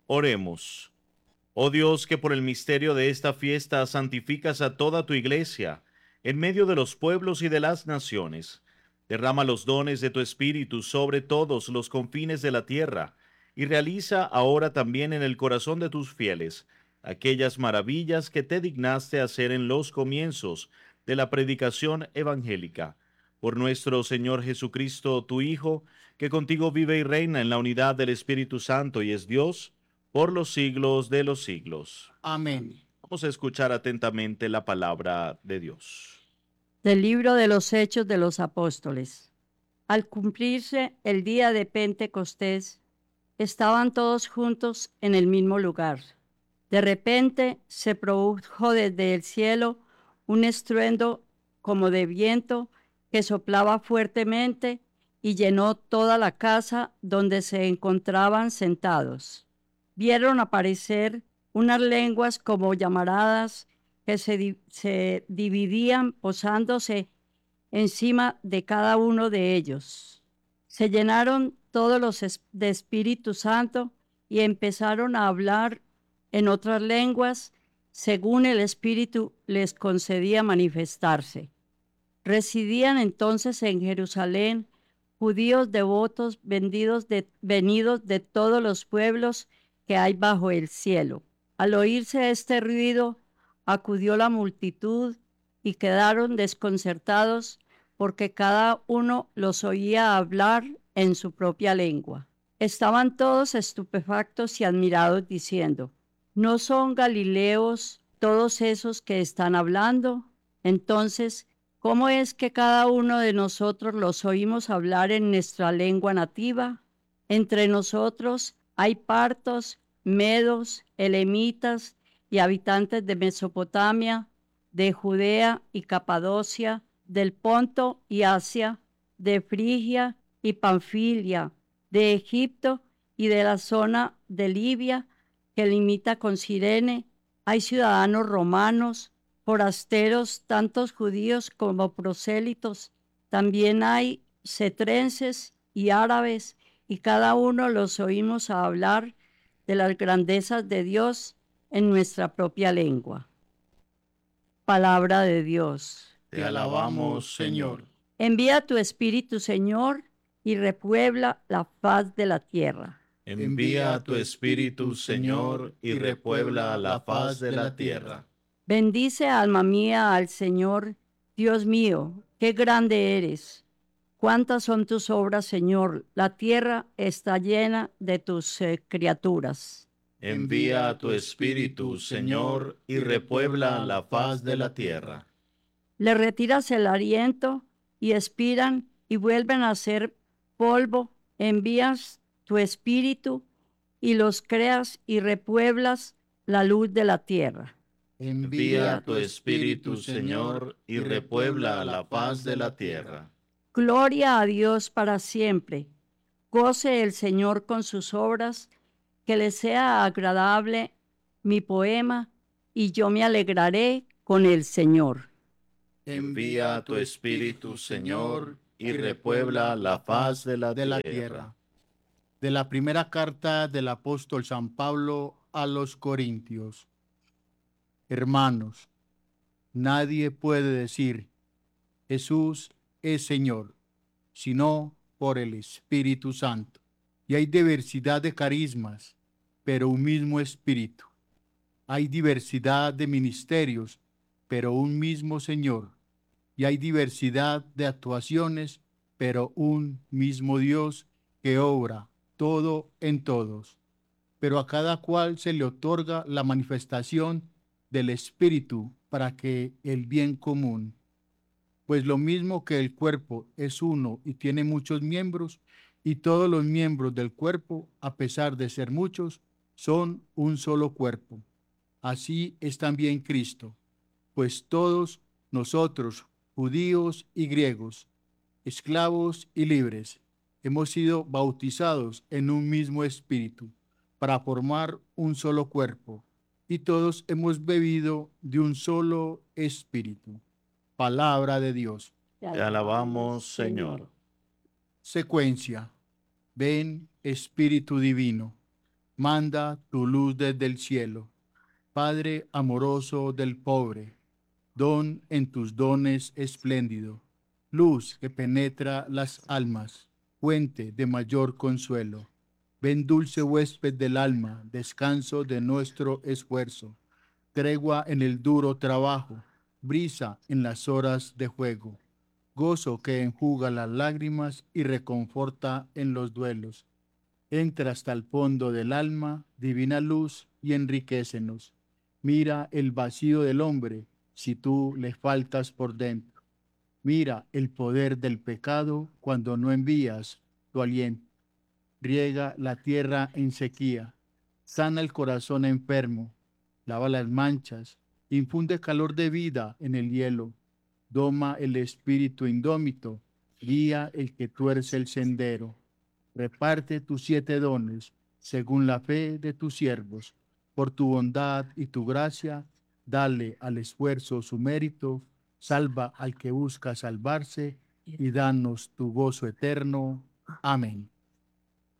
Oremos. Oh Dios, que por el misterio de esta fiesta santificas a toda tu iglesia, en medio de los pueblos y de las naciones, derrama los dones de tu Espíritu sobre todos los confines de la tierra, y realiza ahora también en el corazón de tus fieles aquellas maravillas que te dignaste hacer en los comienzos de la predicación evangélica. Por nuestro Señor Jesucristo, tu Hijo, que contigo vive y reina en la unidad del Espíritu Santo y es Dios, por los siglos de los siglos. Amén. Vamos a escuchar atentamente la palabra de Dios. Del libro de los Hechos de los Apóstoles. Al cumplirse el día de Pentecostés, estaban todos juntos en el mismo lugar. De repente se produjo desde el cielo un estruendo como de viento que soplaba fuertemente y llenó toda la casa donde se encontraban sentados. Vieron aparecer unas lenguas como llamaradas que se dividían posándose encima de cada uno de ellos. Se llenaron todos de Espíritu Santo y empezaron a hablar en otras lenguas según el Espíritu les concedía manifestarse. Residían entonces en Jerusalén judíos devotos venidos de todos los pueblos que hay bajo el cielo. Al oírse este ruido, acudió la multitud y quedaron desconcertados porque cada uno los oía hablar en su propia lengua. Estaban todos estupefactos y admirados diciendo, ¿no son galileos todos esos que están hablando? Entonces, ¿cómo es que cada uno de nosotros los oímos hablar en nuestra lengua nativa? Entre nosotros hay partos, medos, elamitas y habitantes de Mesopotamia, de Judea y Capadocia, del Ponto y Asia, de Frigia y Panfilia, de Egipto y de la zona de Libia, que limita con Cirene. Hay ciudadanos romanos, forasteros, tantos judíos como prosélitos. También hay cetrenses y árabes, y cada uno los oímos hablar de las grandezas de Dios en nuestra propia lengua. Palabra de Dios. Te alabamos, Señor. Envía tu Espíritu, Señor, y repuebla la faz de la tierra. Envía tu Espíritu, Señor, y repuebla la faz de la tierra. Bendice, alma mía, al Señor. Dios mío, qué grande eres. Cuántas son tus obras, Señor. La tierra está llena de tus criaturas. Envía tu Espíritu, Señor, y repuebla la faz de la tierra. Le retiras el aliento y expiran y vuelven a ser polvo. Envías tu Espíritu y los creas y repueblas la luz de la tierra. Envía tu Espíritu, Señor, y repuebla la faz de la tierra. Gloria a Dios para siempre. Goce el Señor con sus obras, que le sea agradable mi poema, y yo me alegraré con el Señor. Envía tu Espíritu, Señor, y repuebla la faz de la tierra. De la primera carta del apóstol San Pablo a los Corintios. Hermanos, nadie puede decir, Jesús es Señor, sino por el Espíritu Santo. Y hay diversidad de carismas, pero un mismo Espíritu. Hay diversidad de ministerios, pero un mismo Señor. Y hay diversidad de actuaciones, pero un mismo Dios que obra todo en todos. Pero a cada cual se le otorga la manifestación del Espíritu para que el bien común. Pues lo mismo que el cuerpo es uno y tiene muchos miembros, y todos los miembros del cuerpo, a pesar de ser muchos, son un solo cuerpo. Así es también Cristo, pues todos nosotros, judíos y griegos, esclavos y libres, hemos sido bautizados en un mismo espíritu para formar un solo cuerpo, y todos hemos bebido de un solo espíritu. Palabra de Dios. Te alabamos, Señor. Secuencia. Ven, Espíritu Divino. manda tu luz desde el cielo. Padre amoroso del pobre, don en tus dones espléndido, luz que penetra las almas, fuente de mayor consuelo. Ven dulce huésped del alma, descanso de nuestro esfuerzo, tregua en el duro trabajo, brisa en las horas de juego, gozo que enjuga las lágrimas y reconforta en los duelos. Entra hasta el fondo del alma, divina luz, y enriquécenos. Mira el vacío del hombre si tú le faltas por dentro. Mira el poder del pecado cuando no envías tu aliento. Riega la tierra en sequía, sana el corazón enfermo, lava las manchas, infunde calor de vida en el hielo, doma el espíritu indómito, guía el que tuerce el sendero. Reparte tus 7 dones según la fe de tus siervos. Por tu bondad y tu gracia, dale al esfuerzo su mérito, salva al que busca salvarse y danos tu gozo eterno. Amén.